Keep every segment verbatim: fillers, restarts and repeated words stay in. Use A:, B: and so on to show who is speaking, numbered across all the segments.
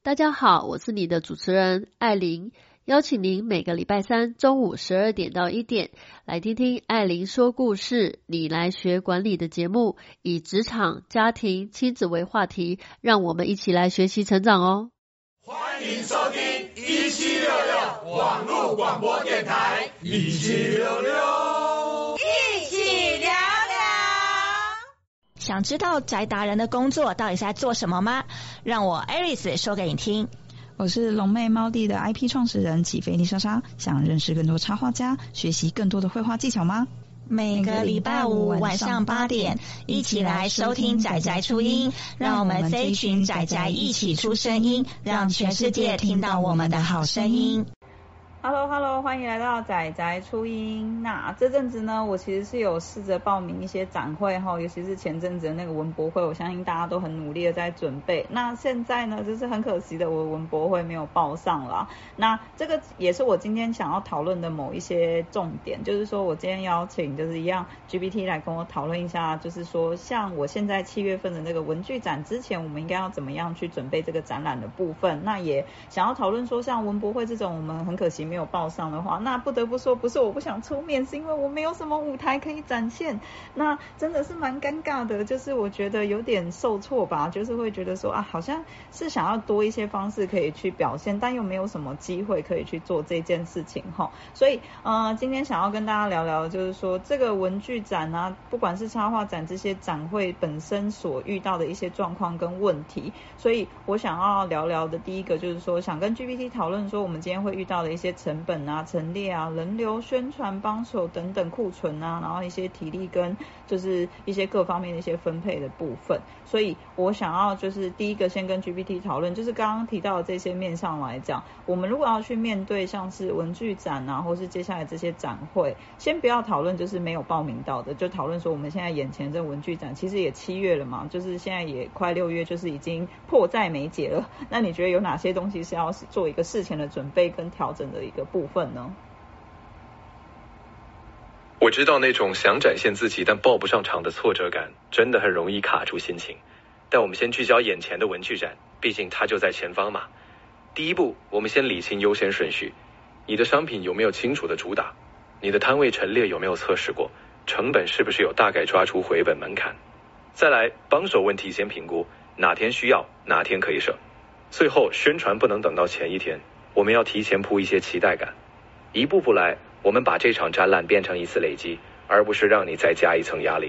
A: 大家好，我是你的主持人艾琳，邀请您每个礼拜三中午十二点到一点来听听艾琳说故事，你来学管理的节目，以职场、家庭、亲子为话题，让我们一起来学习成长哦。
B: 欢迎收听一七六六网络广播电台，一七六六，
C: 一起聊聊。想知道宅达人的工作到底是在做什么吗？让我 Aris 说给你听。
D: 我是龙妹猫弟的 I P 创始人起飞丽莎莎，想认识更多插画家，学习更多的绘画技巧吗？
C: 每个礼拜五晚上八点，一起来收听宅宅出音，让我们这一群宅宅一起出声音，让全世界听到我们的好声音。
D: Hello Hello， 欢迎来到宅宅初音。那这阵子呢，我其实是有试着报名一些展会哈，尤其是前阵子的那个文博会，我相信大家都很努力的在准备。那现在呢，就是很可惜的，我的文博会没有报上啦。那这个也是我今天想要讨论的某一些重点，就是说我今天邀请就是一样 G P T 来跟我讨论一下，就是说像我现在七月份的那个文具展之前，我们应该要怎么样去准备这个展览的部分。那也想要讨论说，像文博会这种我们很可惜没有报上的话，那不得不说不是我不想出面，是因为我没有什么舞台可以展现，那真的是蛮尴尬的，就是我觉得有点受挫吧，就是会觉得说啊，好像是想要多一些方式可以去表现，但又没有什么机会可以去做这件事情齁。所以呃，今天想要跟大家聊聊，就是说这个文具展啊，不管是插画展这些展会本身所遇到的一些状况跟问题，所以我想要聊聊的第一个就是说，想跟 G P T 讨论说我们今天会遇到的一些成本啊、陈列啊、人流、宣传、帮手等等库存啊，然后一些体力跟就是一些各方面的一些分配的部分。所以我想要就是第一个先跟 G P T 讨论，就是刚刚提到的这些面上来讲，我们如果要去面对像是文具展啊，或是接下来这些展会，先不要讨论就是没有报名到的，就讨论说我们现在眼前这文具展其实也七月了嘛，就是现在也快六月，就是已经迫在眉睫了。那你觉得有哪些东西是要做一个事前的准备跟调整的一个部分呢？
E: 我知道那种想展现自己但报不上场的挫折感真的很容易卡住心情，但我们先聚焦眼前的文具展，毕竟它就在前方嘛。第一步，我们先理清优先顺序，你的商品有没有清楚的主打，你的摊位陈列有没有测试过，成本是不是有大概抓出回本门槛。再来，帮手问题先评估，哪天需要哪天可以省。最后，宣传不能等到前一天，我们要提前铺一些期待感，一步步来，我们把这场展览变成一次累积，而不是让你再加一层压力。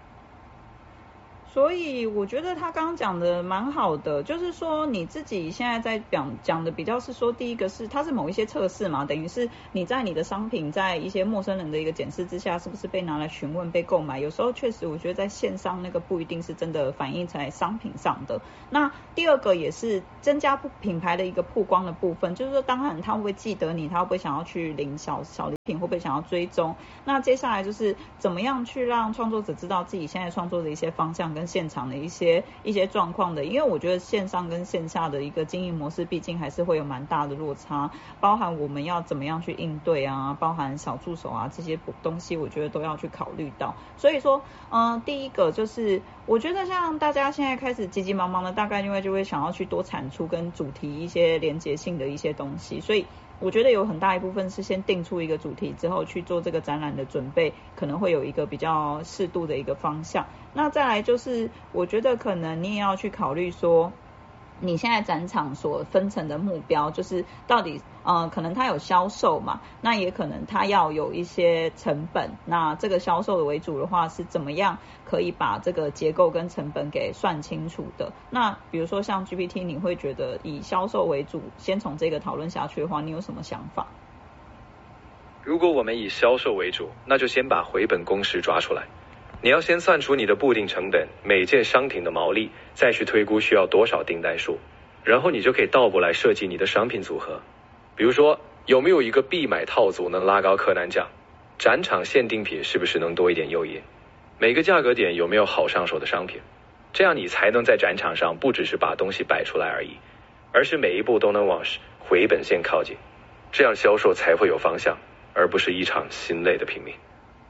D: 所以我觉得他刚刚讲的蛮好的，就是说你自己现在在讲讲的比较是说，第一个是它是某一些测试嘛，等于是你在你的商品在一些陌生人的一个检视之下，是不是被拿来询问、被购买？有时候确实我觉得在线上那个不一定是真的反映在商品上的。那第二个也是增加品牌的一个曝光的部分，就是说当然他会不会记得你，他会不会想要去领小小礼品，会不会想要追踪？那接下来就是怎么样去让创作者知道自己现在创作的一些方向跟现场的一些一些状况的，因为我觉得线上跟线下的一个经营模式毕竟还是会有蛮大的落差，包含我们要怎么样去应对啊，包含小助手啊这些东西我觉得都要去考虑到。所以说嗯、呃，第一个就是我觉得像大家现在开始急急忙忙的，大概因为就会想要去多产出跟主题一些连结性的一些东西，所以我觉得有很大一部分是先定出一个主题之后去做这个展览的准备，可能会有一个比较适度的一个方向。那再来就是我觉得可能你也要去考虑说你现在展场所分成的目标，就是到底呃可能它有销售嘛，那也可能它要有一些成本，那这个销售的为主的话是怎么样可以把这个结构跟成本给算清楚的。那比如说像 G P T 你会觉得以销售为主，先从这个讨论下去的话，你有什么想法？
E: 如果我们以销售为主，那就先把回本公式抓出来，你要先算出你的固定成本，每件商品的毛利，再去推估需要多少订单数，然后你就可以倒过来设计你的商品组合。比如说有没有一个必买套组能拉高客单价，展场限定品是不是能多一点诱因，每个价格点有没有好上手的商品，这样你才能在展场上不只是把东西摆出来而已，而是每一步都能往回本线靠近，这样销售才会有方向，而不是一场心累的拼命。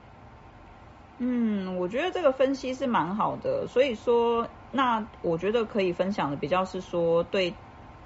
D: 嗯，我觉得这个分析是蛮好的，所以说那我觉得可以分享的比较是说对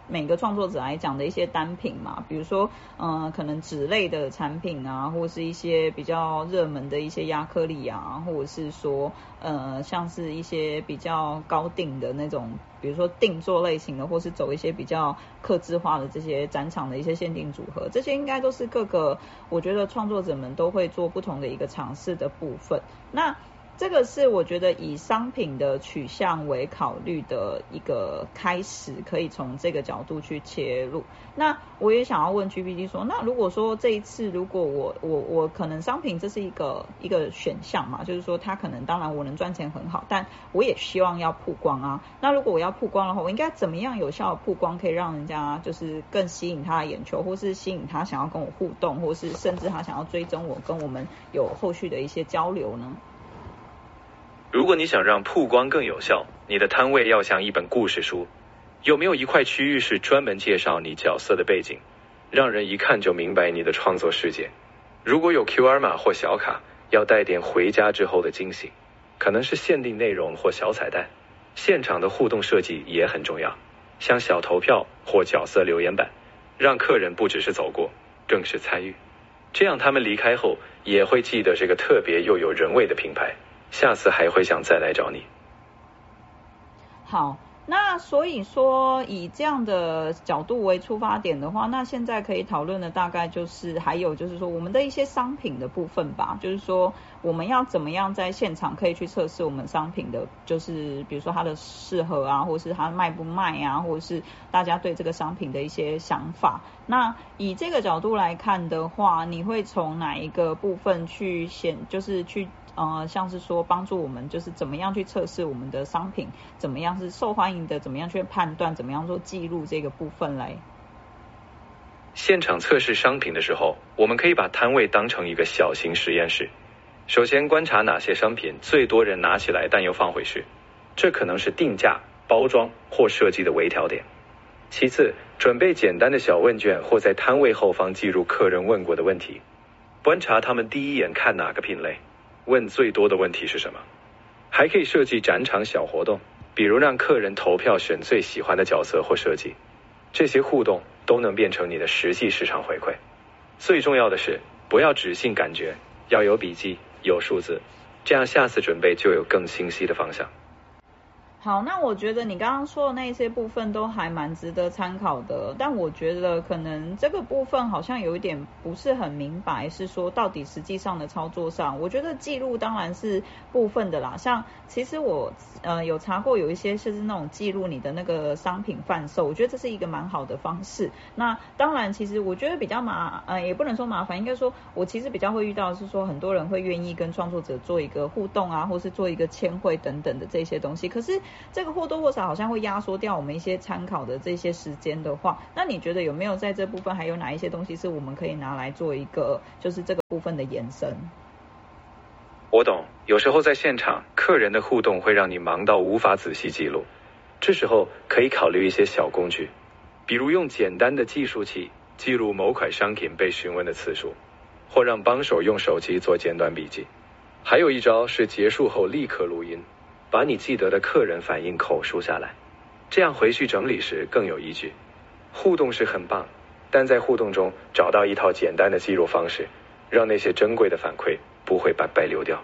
D: 每个创作者来讲的一些单品嘛，比如说呃可能纸类的产品啊，或是一些比较热门的一些亚克力啊，或者是说呃像是一些比较高定的那种，比如说定做类型的，或是走一些比较客制化的这些展场的一些限定组合，这些应该都是各个我觉得创作者们都会做不同的一个尝试的部分。那这个是我觉得以商品的取向为考虑的一个开始，可以从这个角度去切入。那我也想要问 G P T 说，那如果说这一次如果我我我可能商品这是一个一个选项嘛，就是说它可能当然我能赚钱很好，但我也希望要曝光啊。那如果我要曝光的话，我应该怎么样有效的曝光，可以让人家就是更吸引他的眼球，或是吸引他想要跟我互动，或是甚至他想要追踪我，跟我们有后续的一些交流呢？
E: 如果你想让曝光更有效，你的摊位要像一本故事书。有没有一块区域是专门介绍你角色的背景，让人一看就明白你的创作世界？如果有 Q R 码或小卡，要带点回家之后的惊喜，可能是限定内容或小彩蛋。现场的互动设计也很重要，像小投票或角色留言板，让客人不只是走过，更是参与。这样他们离开后也会记得这个特别又有人味的品牌，下次还会想再来找你。
D: 好，那所以说以这样的角度为出发点的话，那现在可以讨论的大概就是还有就是说我们的一些商品的部分吧，就是说我们要怎么样在现场可以去测试我们商品的，就是比如说它的适合啊，或是它卖不卖啊，或者是大家对这个商品的一些想法。那以这个角度来看的话，你会从哪一个部分去显就是去呃，像是说帮助我们就是怎么样去测试我们的商品，怎么样是受欢迎的，怎么样去判断，怎么样做记录这个部分来。
E: 现场测试商品的时候，我们可以把摊位当成一个小型实验室。首先观察哪些商品最多人拿起来但又放回去，这可能是定价、包装或设计的微调点。其次，准备简单的小问卷或在摊位后方记录客人问过的问题，观察他们第一眼看哪个品类，问最多的问题是什么。还可以设计展场小活动，比如让客人投票选最喜欢的角色或设计，这些互动都能变成你的实际市场回馈。最重要的是，不要只信感觉，要有笔记，有数字，这样下次准备就有更清晰的方向。
D: 好，那我觉得你刚刚说的那些部分都还蛮值得参考的，但我觉得可能这个部分好像有一点不是很明白，是说到底实际上的操作上，我觉得记录当然是部分的啦，像其实我呃有查过有一些是那种记录你的那个商品贩售，我觉得这是一个蛮好的方式。那当然其实我觉得比较麻呃也不能说麻烦，应该说我其实比较会遇到的是说很多人会愿意跟创作者做一个互动啊，或是做一个签会等等的这些东西，可是这个或多或少好像会压缩掉我们一些参考的这些时间的话，那你觉得有没有在这部分还有哪一些东西是我们可以拿来做一个就是这个部分的延伸？
E: 我懂，有时候在现场客人的互动会让你忙到无法仔细记录，这时候可以考虑一些小工具，比如用简单的计数器记录某款商品被询问的次数，或让帮手用手机做简短笔记。还有一招是结束后立刻录音，把你记得的客人反应口述下来，这样回去整理时更有依据。互动是很棒，但在互动中找到一套简单的记录方式，让那些珍贵的反馈不会白白流掉。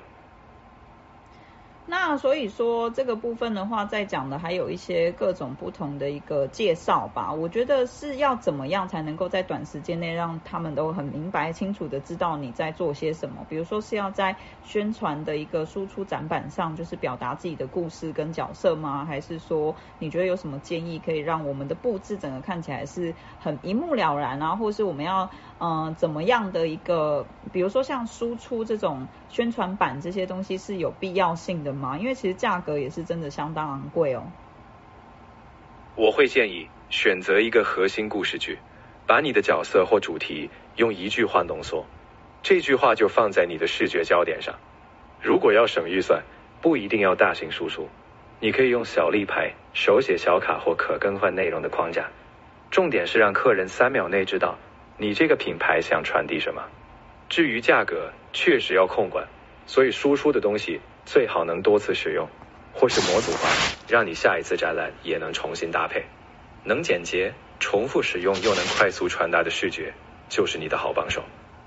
D: 那所以说这个部分的话，在讲的还有一些各种不同的一个介绍吧。我觉得是要怎么样才能够在短时间内让他们都很明白清楚的知道你在做些什么。比如说是要在宣传的一个输出展板上，就是表达自己的故事跟角色吗？还是说你觉得有什么建议可以让我们的布置整个看起来是很一目了然啊？或是我们要呃怎么样的一个，比如说像输出这种宣传板这些东西是有必要性的吗？因为其实价格也是真的相当昂贵哦。
E: 我会建议选择一个核心故事句，把你的角色或主题用一句话浓缩，这句话就放在你的视觉焦点上。如果要省预算，不一定要大型输出，你可以用小立牌、手写小卡或可更换内容的框架，重点是让客人三秒内知道你这个品牌想传递什么。至于价格，确实要控管，所以输出的东西最好能多次使用，或是模组化，让你下一次展览也能重新搭配。 能简洁、重复使用又能快速传达的视觉，就是你的好帮手。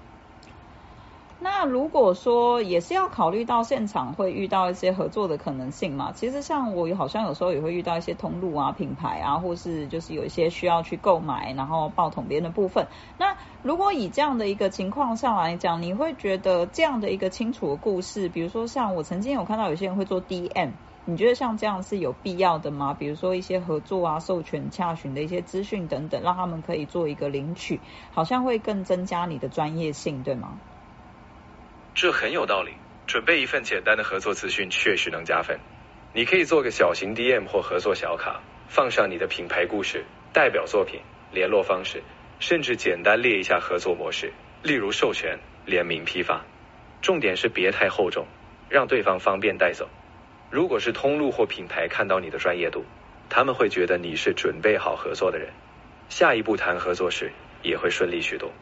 D: 那如果说也是要考虑到现场会遇到一些合作的可能性嘛，其实像我好像有时候也会遇到一些通路啊、品牌啊，或是就是有一些需要去购买然后报统编的部分。那如果以这样的一个情况上来讲，你会觉得这样的一个清楚的故事，比如说像我曾经有看到有些人会做 D M， 你觉得像这样是有必要的吗？比如说一些合作啊、授权洽询的一些资讯等等，让他们可以做一个领取，好像会更增加你的专业性，对吗？
E: 这很有道理，准备一份简单的合作资讯确实能加分。你可以做个小型 D M 或合作小卡，放上你的品牌故事、代表作品、联络方式，甚至简单列一下合作模式，例如授权、联名批发。重点是别太厚重，让对方方便带走。如果是通路或品牌看到你的专业度，他们会觉得你是准备好合作的人，下一步谈合作时也会顺利许多。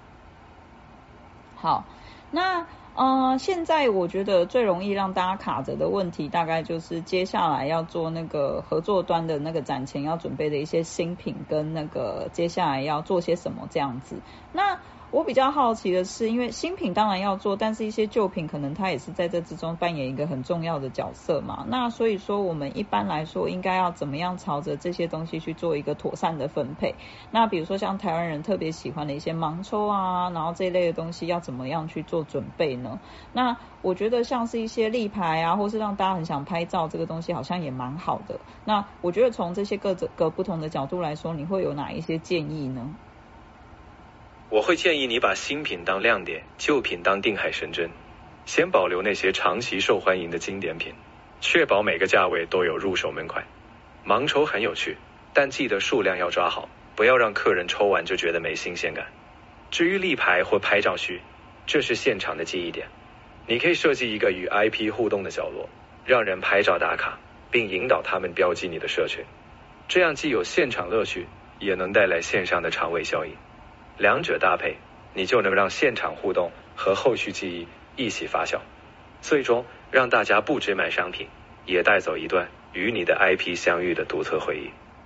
D: 好，那呃，现在我觉得最容易让大家卡着的问题，大概就是接下来要做那个合作端的那个展前要准备的一些新品，跟那个接下来要做些什么这样子。那我比较好奇的是，因为新品当然要做，但是一些旧品可能它也是在这之中扮演一个很重要的角色嘛。那所以说我们一般来说应该要怎么样朝着这些东西去做一个妥善的分配。那比如说像台湾人特别喜欢的一些盲抽啊，然后这一类的东西要怎么样去做准备呢？那我觉得像是一些立牌啊，或是让大家很想拍照，这个东西好像也蛮好的。那我觉得从这些各个不同的角度来说，你会有哪一些建议呢？
E: 我会建议你把新品当亮点，旧品当定海神针，先保留那些长期受欢迎的经典品，确保每个价位都有入手门款。盲抽很有趣，但记得数量要抓好，不要让客人抽完就觉得没新鲜感。至于立牌或拍照区，这是现场的记忆点，你可以设计一个与 I P 互动的角落，让人拍照打卡，并引导他们标记你的社群，这样既有现场乐趣，也能带来线上的长尾效应。两者搭配，你就能让现场互动和后续记忆一起发酵，最终让大家不只买商品，也带走一段与你的 I P 相遇的独特回忆。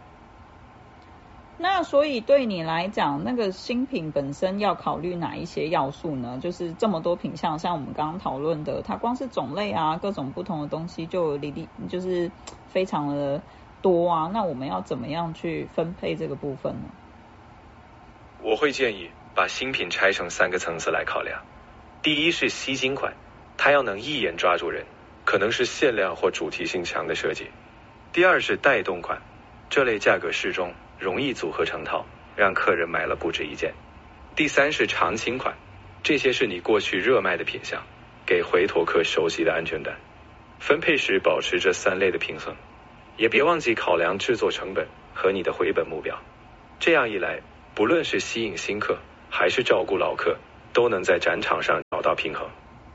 D: 那所以对你来讲，那个新品本身要考虑哪一些要素呢？就是这么多品项，像我们刚刚讨论的，它光是种类啊，各种不同的东西就离离就是非常的多啊。那我们要怎么样去分配这个部分呢？
E: 我会建议把新品拆成三个层次来考量。第一是吸睛款，它要能一眼抓住人，可能是限量或主题性强的设计。第二是带动款，这类价格适中，容易组合成套，让客人买了不止一件。第三是常青款，这些是你过去热卖的品项，给回头客熟悉的安全感。分配时保持这三类的平衡，也别忘记考量制作成本和你的回本目标。这样一来，不论是吸引新客还是照顾老客，都能在展场上找到平衡。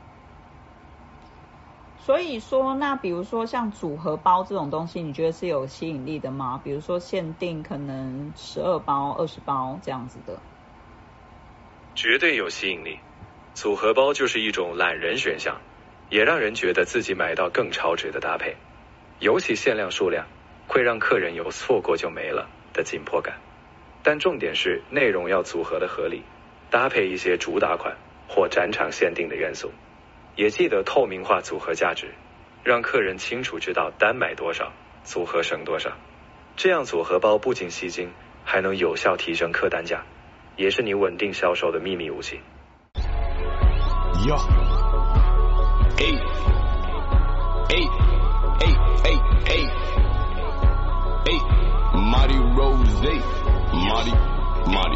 D: 所以说，那比如说像组合包这种东西，你觉得是有吸引力的吗？比如说限定可能十二包、二十包这样子的。
E: 绝对有吸引力。组合包就是一种懒人选项，也让人觉得自己买到更超值的搭配。尤其限量数量，会让客人有错过就没了的紧迫感。但重点是内容要组合的合理，搭配一些主打款或展场限定的元素。也记得透明化组合价值，让客人清楚知道单买多少，组合省多少。这样组合包不仅吸睛，还能有效提升客单价，也是你稳定销售的秘密武器。
B: Yo, hey, hey, hey, hey, hey, hey, Marty Rose, Marty, Marty.